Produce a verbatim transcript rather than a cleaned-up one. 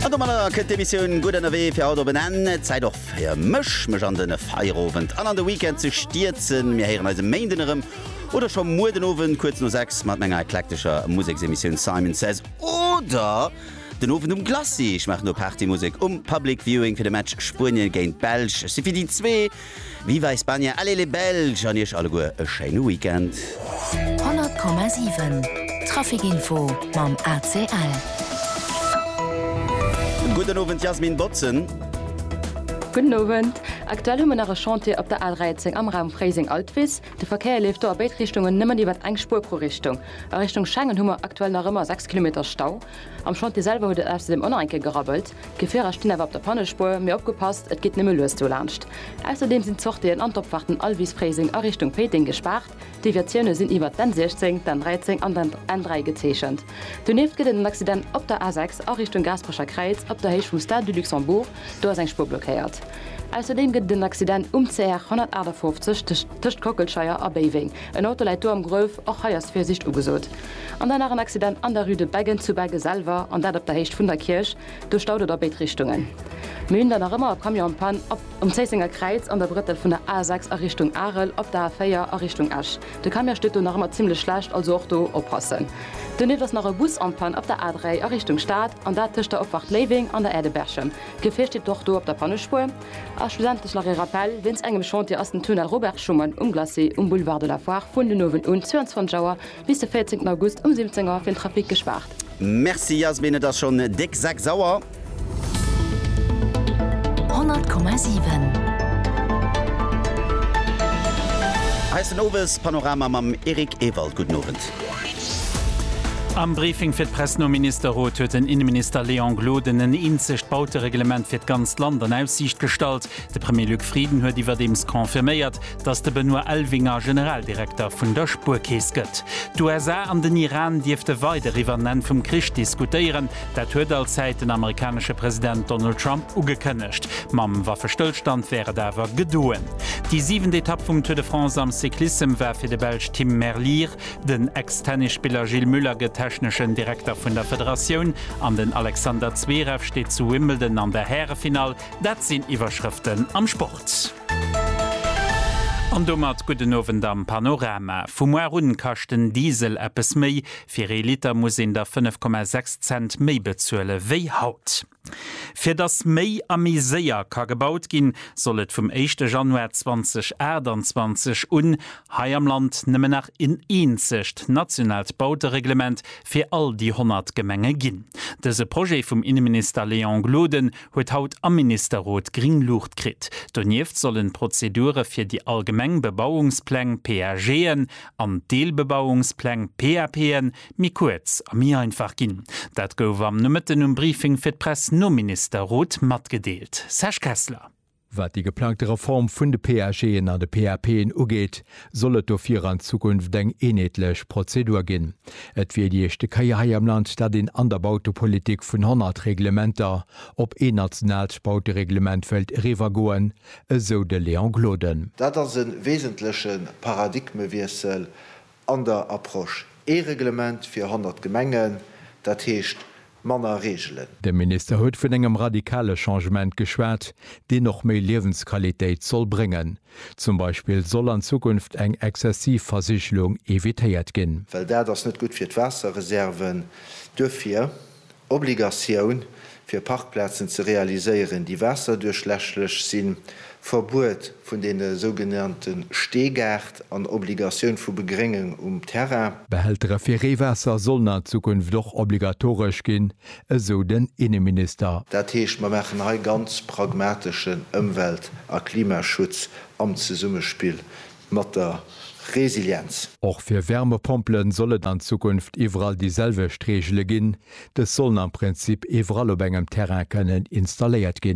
Emission gut an der W fir Auto benennen, Zeit doch fir Mch mech an den Feierabend an an der Weekend zu stierzen, mir heieren als Maindenerem oder schon Mudenowen kurz nur sechs mat ménger eklektischer Musiksemission Simon Says oder den Ofen um Glasi. Ich mach nur Partymusik um Public Viewing für den Match Spurien gegen Belsch. Si für die zwei. Wie war Spanien? Alle les Belges. An ihr alle gut ein schönes Weekend. hundert Komma sieben Trafikinfo beim A C L. Guten Abend, Jasmin Botzen. Guten Abend. Aktuell haben wir nach einem Chantier auf der A dreizehn am Raum Freising-Altwies. Der Verkehr läuft da in beide Richtungen nicht mehr über eine Spur pro Richtung. In Richtung Schengen haben wir aktuell noch immer sechs Kilometer Stau. Am Chantier selber hat er außerdem auch noch einmal gerabbelt. Die Fahrer stehen aber auf der Pannenspur, mir aufgepasst, es geht nicht mehr los, so langscht. Außerdem sind Sorte in Antwortfahrten Altwies-Freising in Richtung Peting gespart. Die Versionen sind über den sechzehn, den dreizehn und den N drei gezeichnet. Daneben geht ein Accident auf der A sechs in Richtung Gasbrecher Kreuz, auf der Höhe vom Stade du Luxembourg, da ist ein Spur blockiert. Außerdem geht den Accident um C R hundertachtundfünfzig zwischen Kockelscheier und Beving. Ein Auto leitet am Grove, auch heuers für sich ugesucht. Und dann ein Accident an der Rue de Beggen zu Berge selber und das auf der Höhe von der Kirche, durch Stau oder beide Richtungen. Wir haben dann noch immer ein Kamionpan um Zeisinger Kreuz an der Britte von der A sechs in Richtung Arel, auf der A vier in Richtung Asch. Der Kamion steht noch immer ziemlich schlecht, also auch da aufpassen. Daneben ist noch ein Busampan auf der A drei in Richtung Stadt und da zwischen der Aufwacht Leving an der Erde Berchem. Gefähr steht doch da auf der Pannenspur. Als schlussendlich noch ein Rappel, wenn es engem Chantier aus dem Tunnel Robert Schumann um Glacé um Boulevard de la Foire von den Noven und zweiundzwanzig Uhr bis den vierzehnten August um siebzehn Uhr für den Trafik gespart. Merci Jasmin, das schon dick sack sauer. hundert Komma sieben Heißt ein Oves Panorama mam Erik Ewald. Guten Abend. Am Briefing fir d Pressnoministerrot huet den Innenminister Leon Gloden en inzecht Bautereglement fir d ganz Land an Aussicht stalt. De Premier Luc Frieden huet iwwer dems konfirméiert, dats de Benoit Elvinger Generaldirektor vun der Spurkees gëtt. Du U S A an den Iran diefte weiter iwwer nen vum Krich diskutieren, dat huet allzeit den amerikanische Präsident Donald Trump ugekënnecht. Mam war Verstillstand wäre dawer gedoen. Die siebente Etappe vum Tour de France am Cyclisme war fir de Belg Tim Merlier, den Ex-Tennisspieler Gilles Müller getestet. Technischen Direktor von der Föderation an den Alexander Zverev steht zu Wimbledon an der Herrenfinal. Das sind Überschriften am Sport. An domat guten Abend am Panorama. Vum Rundenkachten Diesel eppes méi, fir e Liter muss in der fünf Komma sechs Cent méi bezuele wéi haut. Für das méi amiséier ka gebaut gin, sollet vom ersten Januar zwanzig einundzwanzig un hai am Land nëmme nach in eenzecht nationales Bautereglement fir all die hundert Gemenge ginn. Dese Projekt vom Innenminister Leon Gloden huet haut am Ministerrot Gringlucht krit. Donieft sollen Prozedure fir die allgemeng Bebauungspläng P R G'n an Deelbebauungspläng P R P'n mi kurz a mir einfach ginn. Dat gouf am nëmmeten um Briefing fir d'Press no Ministerrot mat gedeelt. Serge Kessler. Wat die geplante Reform vun de P R G an de P R P ugeet, sollet dofir an Zukunft eng enetlech Prozedur ginn. Et wie die echte Kajai am Land dat in an der Bautepolitik vun hundert Reglementer op e nationales Bautereglement fällt riwer goen, eso de Leon Gloden. Dat ass een wesentlichen Paradigmewiesel an der Approche. E-Reglement fir hundert Gemengen, dat heescht Manner regelen. Der Minister huet vun engem radikale Changement geschwert, de noch méi Lebensqualitéit soll bringen. Zum Beispiel soll an Zukunft eng Exzessivversichlung evitéiert ginn. Well der das net gut fir d'Wasserreserven dëfir Obligatioun fir Parkplätzen ze realiseieren, die Wässer durchlächlech sinn, Verbot vun den sogenannten Stehgärt an Obligationun vu Begringen um Terrain. Behältere fir Rewässer sollen an Zukunft doch obligatorisch ginn, eso den Innenminister. Dat heecht ma mechen ha ganz pragmatischen Umwelt- a Klimaschutz am Zesummespiel mat der Resilienz. Auch fir Wärmepompelen sollet an Zukunft iwwerall dieselbe Stregelle ginn, des sollen am Prinzip iwwerall op engem Terrain können installiert ginn.